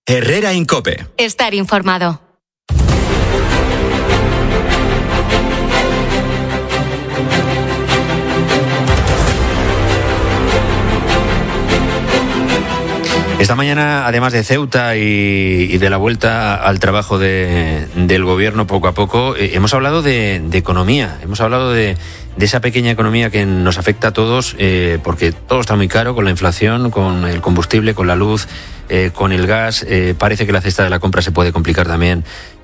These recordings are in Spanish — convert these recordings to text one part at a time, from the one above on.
Herrera en COPE. Estar informado. Esta mañana, además de Ceuta y de la vuelta al trabajo del gobierno poco a poco, hemos hablado de economía, hemos hablado de esa pequeña economía que nos afecta a todos, porque todo está muy caro, con la inflación, con el combustible, con la luz, con el gas. Parece que la cesta de la compra se puede complicar también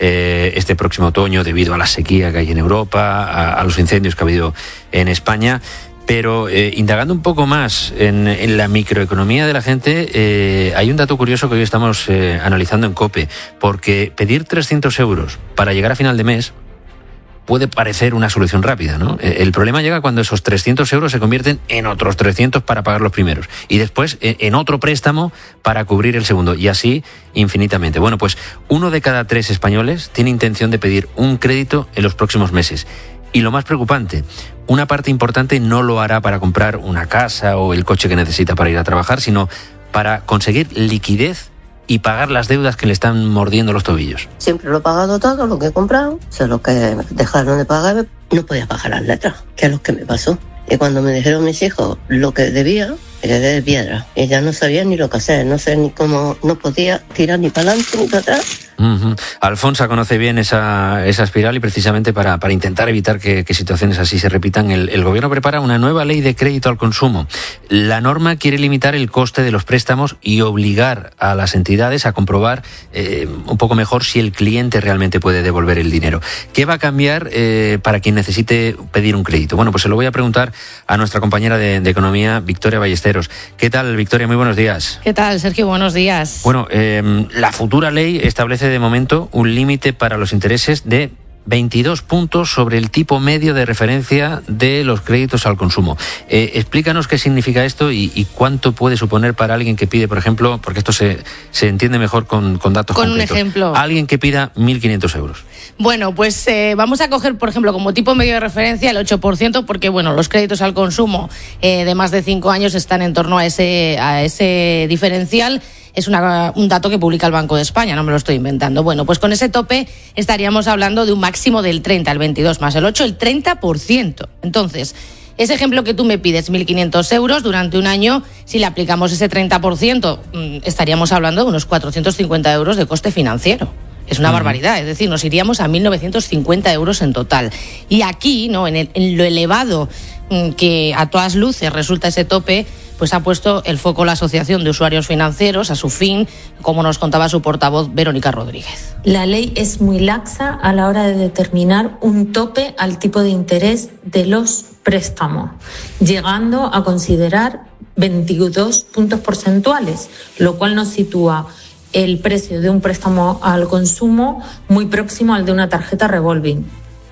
este próximo otoño debido a la sequía que hay en Europa, a los incendios que ha habido en España. Pero indagando un poco más en la microeconomía de la gente, hay un dato curioso que hoy estamos analizando en COPE, porque pedir 300 euros para llegar a final de mes puede parecer una solución rápida, ¿no? El problema llega cuando esos 300 euros se convierten en otros 300 para pagar los primeros y después en otro préstamo para cubrir el segundo, y así infinitamente. Bueno, pues 1 de cada 3 españoles tiene intención de pedir un crédito en los próximos meses. Y lo más preocupante, una parte importante no lo hará para comprar una casa o el coche que necesita para ir a trabajar, sino para conseguir liquidez y pagar las deudas que le están mordiendo los tobillos. Siempre lo he pagado todo, lo que he comprado. O sea, lo que dejaron de pagar, no podía pagar las letras, que es lo que me pasó. Y cuando me dijeron mis hijos lo que debía, me quedé de piedra. Y ya no sabía ni lo que hacer, no sé ni cómo, no podía tirar ni para adelante ni para atrás. Alfonso conoce bien esa espiral y precisamente para intentar evitar que situaciones así se repitan, el gobierno prepara una nueva ley de crédito al consumo. La norma quiere limitar el coste de los préstamos y obligar a las entidades a comprobar un poco mejor si el cliente realmente puede devolver el dinero. ¿Qué va a cambiar para quien necesite pedir un crédito? Bueno, pues se lo voy a preguntar a nuestra compañera de Economía, Victoria Ballesteros. ¿Qué tal, Victoria? Muy buenos días. ¿Qué tal, Sergio? Buenos días. Bueno, la futura ley establece de momento un límite para los intereses de 22 puntos sobre el tipo medio de referencia de los créditos al consumo. Explícanos qué significa esto y cuánto puede suponer para alguien que pide, por ejemplo, porque esto se entiende mejor con datos concretos. Con un ejemplo. Alguien que pida 1.500 euros. Bueno, pues vamos a coger, por ejemplo, como tipo medio de referencia el 8%, porque bueno, los créditos al consumo de más de 5 años están en torno a ese diferencial. Es un dato que publica el Banco de España, no me lo estoy inventando. Bueno, pues con ese tope estaríamos hablando de un máximo del 30, el 22 más el 8, el 30%. Entonces, ese ejemplo que tú me pides, 1.500 euros durante un año, si le aplicamos ese 30%, estaríamos hablando de unos 450 euros de coste financiero. Es una barbaridad, es decir, nos iríamos a 1.950 euros en total. Y aquí, ¿no? En lo elevado que a todas luces resulta ese tope, pues ha puesto el foco la Asociación de Usuarios Financieros a su fin, como nos contaba su portavoz Verónica Rodríguez. La ley es muy laxa a la hora de determinar un tope al tipo de interés de los préstamos, llegando a considerar 22 puntos porcentuales, lo cual nos sitúa el precio de un préstamo al consumo muy próximo al de una tarjeta revolving.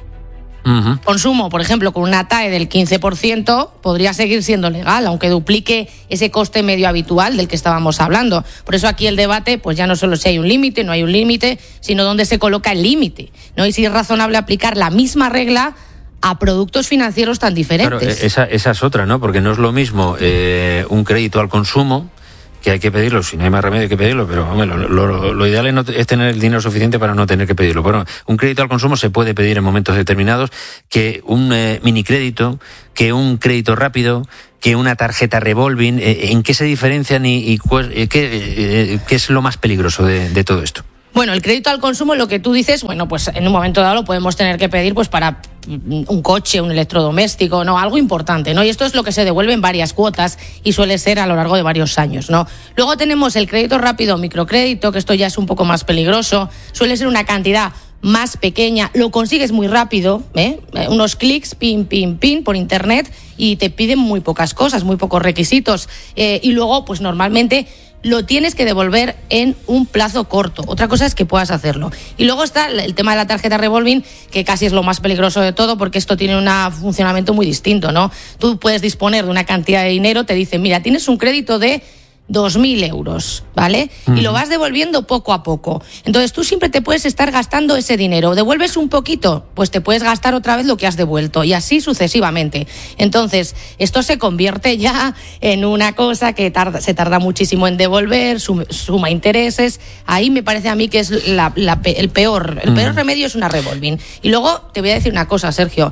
Consumo, por ejemplo, con una TAE del 15% podría seguir siendo legal, aunque duplique ese coste medio habitual del que estábamos hablando. Por eso aquí el debate, pues ya no solo si hay un límite, no hay un límite, sino dónde se coloca el límite, ¿no? Y si es razonable aplicar la misma regla a productos financieros tan diferentes. Claro, esa es otra, ¿no? Porque no es lo mismo un crédito al consumo, que hay que pedirlo, si no hay más remedio hay que pedirlo, pero hombre, lo ideal es tener el dinero suficiente para no tener que pedirlo. Bueno, un crédito al consumo se puede pedir en momentos determinados, que un minicrédito, que un crédito rápido, que una tarjeta revolving. ¿En qué se diferencian y qué es lo más peligroso de todo esto? Bueno, el crédito al consumo, lo que tú dices, bueno, pues en un momento dado lo podemos tener que pedir pues para un coche, un electrodoméstico, ¿no? Algo importante, ¿no? Y esto es lo que se devuelve en varias cuotas y suele ser a lo largo de varios años, ¿no? Luego tenemos el crédito rápido, microcrédito, que esto ya es un poco más peligroso, suele ser una cantidad más pequeña, lo consigues muy rápido, unos clics, pin, por internet, y te piden muy pocas cosas, muy pocos requisitos, y luego, pues normalmente lo tienes que devolver en un plazo corto. Otra cosa es que puedas hacerlo. Y luego está el tema de la tarjeta revolving, que casi es lo más peligroso de todo, porque esto tiene un funcionamiento muy distinto, ¿no? Tú puedes disponer de una cantidad de dinero, te dicen, mira, tienes un crédito de 2.000 euros, ¿vale? Y lo vas devolviendo poco a poco. Entonces tú siempre te puedes estar gastando ese dinero. ¿Devuelves un poquito? Pues te puedes gastar otra vez lo que has devuelto, y así sucesivamente. Entonces esto se convierte ya en una cosa que se tarda muchísimo en devolver, suma intereses. Ahí me parece a mí que es el peor remedio es una revolving. Y luego te voy a decir una cosa, Sergio.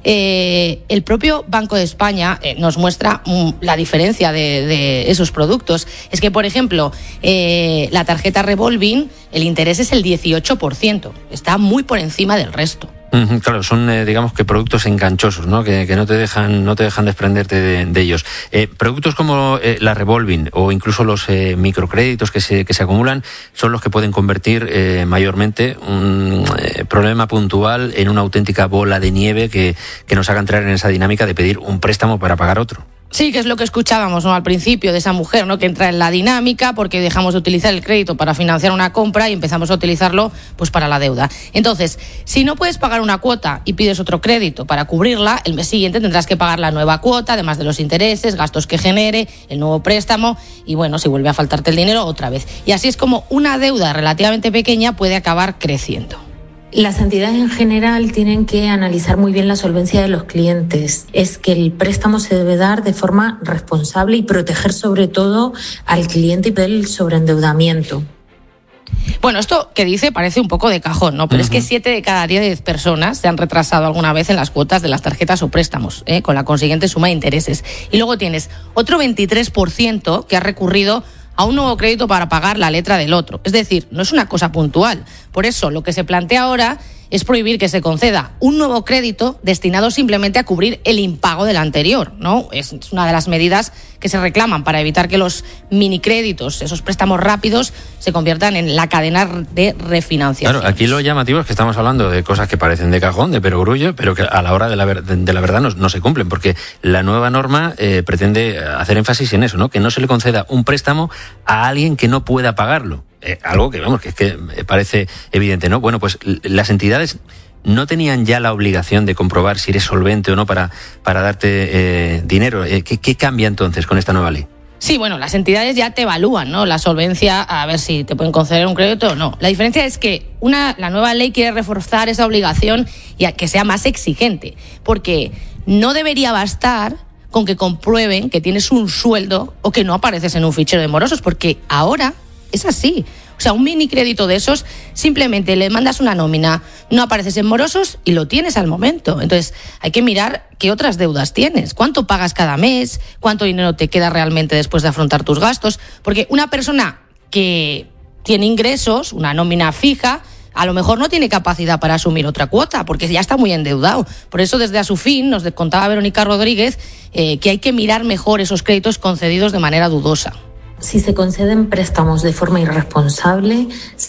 El propio Banco de España nos muestra la diferencia de esos productos. Es que, por ejemplo, la tarjeta revolving, el interés es el 18%. Está muy por encima del resto. Claro, son digamos que productos enganchosos, ¿no? Que no te dejan desprenderte de ellos. Productos como la revolving o incluso los microcréditos que se acumulan son los que pueden convertir mayormente un problema puntual en una auténtica bola de nieve que nos haga entrar en esa dinámica de pedir un préstamo para pagar otro. Sí, que es lo que escuchábamos, ¿no?, al principio, de esa mujer, ¿no?, que entra en la dinámica porque dejamos de utilizar el crédito para financiar una compra y empezamos a utilizarlo pues para la deuda. Entonces, si no puedes pagar una cuota y pides otro crédito para cubrirla, el mes siguiente tendrás que pagar la nueva cuota, además de los intereses, gastos que genere, el nuevo préstamo y, bueno, si vuelve a faltarte el dinero, otra vez. Y así es como una deuda relativamente pequeña puede acabar creciendo. Las entidades en general tienen que analizar muy bien la solvencia de los clientes. Es que el préstamo se debe dar de forma responsable y proteger sobre todo al cliente del sobreendeudamiento. Bueno, esto que dice parece un poco de cajón, ¿no? Pero es que 7 de cada 10 personas se han retrasado alguna vez en las cuotas de las tarjetas o préstamos, con la consiguiente suma de intereses. Y luego tienes otro 23% que ha recurrido a un nuevo crédito para pagar la letra del otro. Es decir, no es una cosa puntual. Por eso, lo que se plantea ahora es prohibir que se conceda un nuevo crédito destinado simplemente a cubrir el impago del anterior, ¿no? Es una de las medidas que se reclaman para evitar que los minicréditos, esos préstamos rápidos, se conviertan en la cadena de refinanciación. Claro, aquí lo llamativo es que estamos hablando de cosas que parecen de cajón, de perogrullo, pero que a la hora de la verdad no se cumplen, porque la nueva norma pretende hacer énfasis en eso, ¿no? Que no se le conceda un préstamo a alguien que no pueda pagarlo. Algo que, vamos, que es que parece evidente, ¿no? Bueno, pues las entidades no tenían ya la obligación de comprobar si eres solvente o no para darte dinero. ¿Qué cambia entonces con esta nueva ley? Sí, bueno, las entidades ya te evalúan, ¿no?, la solvencia, a ver si te pueden conceder un crédito o no. La diferencia es que la nueva ley quiere reforzar esa obligación y a que sea más exigente, porque no debería bastar con que comprueben que tienes un sueldo o que no apareces en un fichero de morosos, porque ahora es así. O sea, un mini crédito de esos, simplemente le mandas una nómina, no apareces en morosos y lo tienes al momento. Entonces, hay que mirar qué otras deudas tienes, cuánto pagas cada mes, cuánto dinero te queda realmente después de afrontar tus gastos. Porque una persona que tiene ingresos, una nómina fija, a lo mejor no tiene capacidad para asumir otra cuota, porque ya está muy endeudado. Por eso, desde Asufin, nos contaba Verónica Rodríguez, que hay que mirar mejor esos créditos concedidos de manera dudosa. Si se conceden préstamos de forma irresponsable,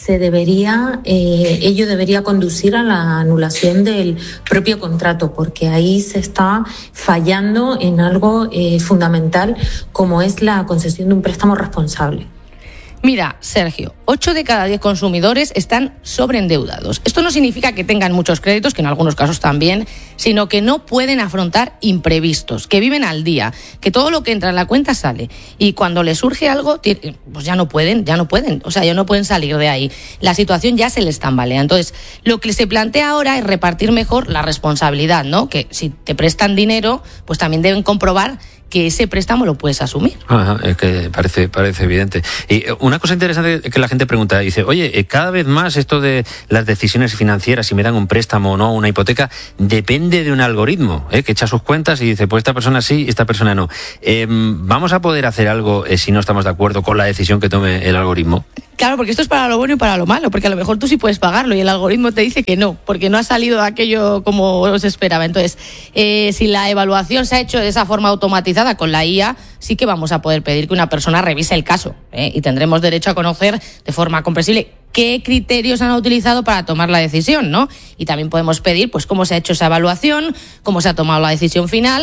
ello debería conducir a la anulación del propio contrato, porque ahí se está fallando en algo fundamental, como es la concesión de un préstamo responsable. Mira, Sergio, 8 de cada 10 consumidores están sobreendeudados. Esto no significa que tengan muchos créditos, que en algunos casos también, sino que no pueden afrontar imprevistos, que viven al día, que todo lo que entra en la cuenta sale. Y cuando les surge algo, pues ya no pueden, o sea, ya no pueden salir de ahí. La situación ya se les tambalea. Entonces, lo que se plantea ahora es repartir mejor la responsabilidad, ¿no? Que si te prestan dinero, pues también deben comprobar que ese préstamo lo puedes asumir. Ajá, es que parece evidente. Y una cosa interesante que la gente pregunta, dice, oye, cada vez más esto de las decisiones financieras, si me dan un préstamo o no, una hipoteca, depende de un algoritmo, que echa sus cuentas y dice, pues esta persona sí, esta persona no. ¿Vamos a poder hacer algo si no estamos de acuerdo con la decisión que tome el algoritmo? Claro, porque esto es para lo bueno y para lo malo, porque a lo mejor tú sí puedes pagarlo y el algoritmo te dice que no, porque no ha salido aquello como se esperaba. Entonces, si la evaluación se ha hecho de esa forma automatizada con la IA, sí que vamos a poder pedir que una persona revise el caso, y tendremos derecho a conocer de forma comprensible qué criterios han utilizado para tomar la decisión, ¿no? Y también podemos pedir pues cómo se ha hecho esa evaluación, cómo se ha tomado la decisión final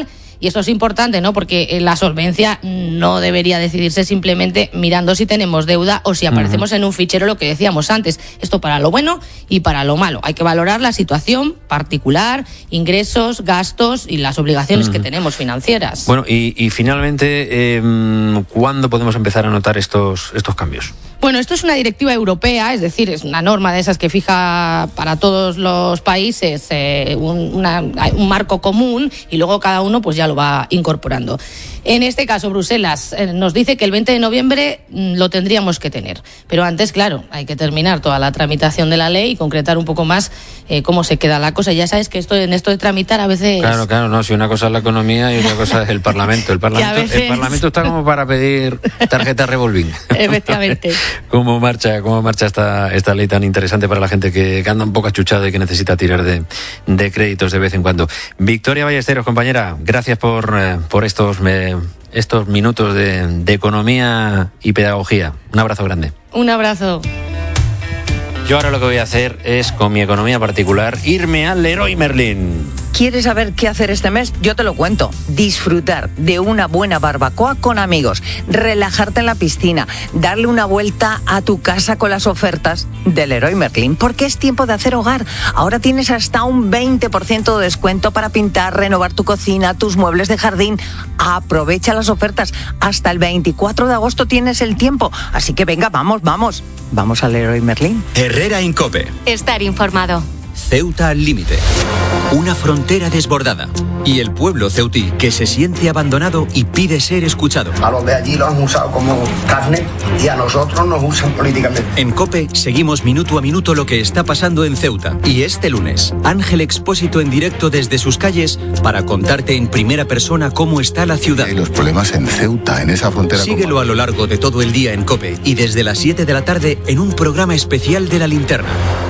Y esto es importante, ¿no? Porque la solvencia no debería decidirse simplemente mirando si tenemos deuda o si aparecemos en un fichero, lo que decíamos antes. Esto para lo bueno y para lo malo. Hay que valorar la situación particular, ingresos, gastos y las obligaciones que tenemos financieras. Bueno, y finalmente, ¿cuándo podemos empezar a notar estos cambios? Bueno, esto es una directiva europea, es decir, es una norma de esas que fija para todos los países un marco común y luego cada uno pues ya lo va incorporando. En este caso, Bruselas nos dice que el 20 de noviembre lo tendríamos que tener. Pero antes, claro, hay que terminar toda la tramitación de la ley y concretar un poco más cómo se queda la cosa. Ya sabes que en esto de tramitar a veces... Claro, no, si una cosa es la economía y otra cosa es el Parlamento. El Parlamento está como para pedir tarjeta revolving. Efectivamente. ¿Cómo marcha esta ley tan interesante para la gente que anda un poco achuchada y que necesita tirar de créditos de vez en cuando? Victoria Ballesteros, compañera, gracias por estos minutos de economía y pedagogía. Un abrazo grande. Un abrazo. Yo ahora lo que voy a hacer es, con mi economía particular, irme al Leroy Merlin. ¿Quieres saber qué hacer este mes? Yo te lo cuento. Disfrutar de una buena barbacoa con amigos, relajarte en la piscina, darle una vuelta a tu casa con las ofertas del Leroy Merlin, porque es tiempo de hacer hogar. Ahora tienes hasta un 20% de descuento para pintar, renovar tu cocina, tus muebles de jardín. Aprovecha las ofertas. Hasta el 24 de agosto tienes el tiempo. Así que venga, vamos al Leroy Merlin. Herrera en COPE. Estar informado. Ceuta al límite. Una frontera desbordada. Y el pueblo ceutí que se siente abandonado y pide ser escuchado. A los de allí los han usado como carne y a nosotros nos usan políticamente. En COPE seguimos minuto a minuto lo que está pasando en Ceuta. Y este lunes, Ángel Expósito en directo desde sus calles para contarte en primera persona cómo está la ciudad. Y los problemas en Ceuta, en esa frontera. Síguelo a lo largo de todo el día en COPE y desde las 7 de la tarde en un programa especial de La Linterna.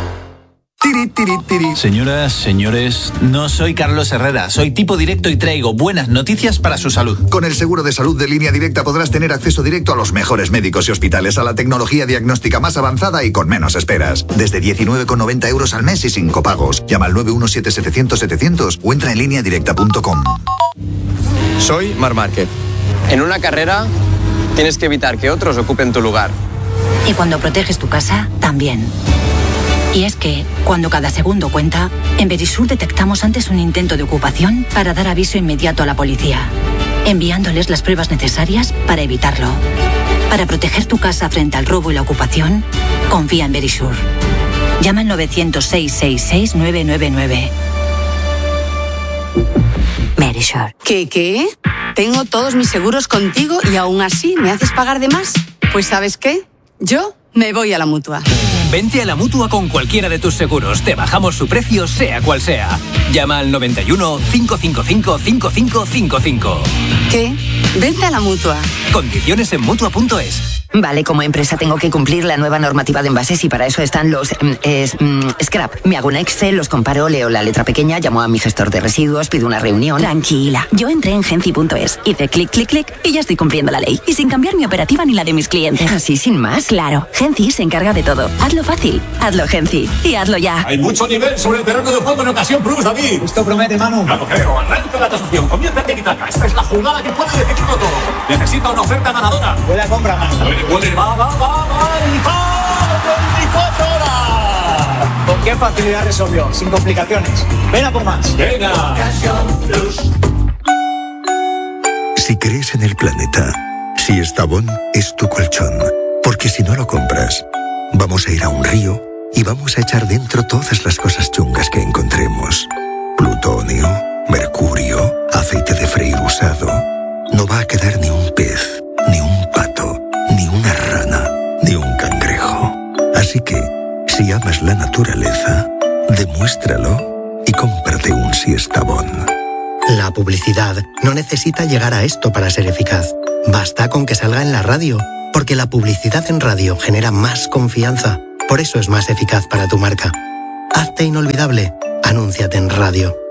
Señoras, señores, no soy Carlos Herrera, soy tipo directo y traigo buenas noticias para su salud. Con el seguro de salud de Línea Directa podrás tener acceso directo a los mejores médicos y hospitales, a la tecnología diagnóstica más avanzada y con menos esperas. Desde 19,90 euros al mes y sin copagos. Llama al 917-700-700 o entra en lineadirecta.com. Soy Marc Márquez. En una carrera tienes que evitar que otros ocupen tu lugar. Y cuando proteges tu casa, también. Y es que, cuando cada segundo cuenta, en Verisur detectamos antes un intento de ocupación para dar aviso inmediato a la policía, enviándoles las pruebas necesarias para evitarlo. Para proteger tu casa frente al robo y la ocupación, confía en Verisur. Llama al 900-666-999. Verisur. ¿Qué? Tengo todos mis seguros contigo y aún así me haces pagar de más. Pues ¿sabes qué? Yo me voy a la Mutua. Vente a la Mutua con cualquiera de tus seguros. Te bajamos su precio, sea cual sea. Llama al 91 555 5555. ¿Qué? Vente a la Mutua. Condiciones en Mutua.es. Vale, como empresa tengo que cumplir la nueva normativa de envases y para eso están los scrap. Me hago un Excel, los comparo, leo la letra pequeña, llamo a mi gestor de residuos, pido una reunión. Tranquila, yo entré en Genci.es, hice clic, clic, clic y ya estoy cumpliendo la ley. Y sin cambiar mi operativa ni la de mis clientes. ¿Así sin más? Claro, Genci se encarga de todo. Hazlo fácil, hazlo Genci y hazlo ya. Hay mucho nivel sobre el terreno de juego en Ocasión Plus, David. Esto promete, Manu. No lo creo, arranca la tasación, comienza el tiki-taka. Esta es la jugada que puede decidirlo todo. Necesita una oferta ganadora. Puede compra más. Puede, va, 24 horas. ¿Con qué facilidad resolvió? Sin complicaciones. Ven a por más. Venga. Si crees en el planeta, si Estabón es tu colchón, porque si no lo compras, vamos a ir a un río y vamos a echar dentro todas las cosas chungas que encontremos. Plutonio, mercurio, aceite de freír usado. No va a quedar ni un pez, ni un pato, ni una rana, ni un cangrejo. Así que, si amas la naturaleza, demuéstralo y cómprate un Siestabón. La publicidad no necesita llegar a esto para ser eficaz. Basta con que salga en la radio, porque la publicidad en radio genera más confianza. Por eso es más eficaz para tu marca. Hazte inolvidable. Anúnciate en radio.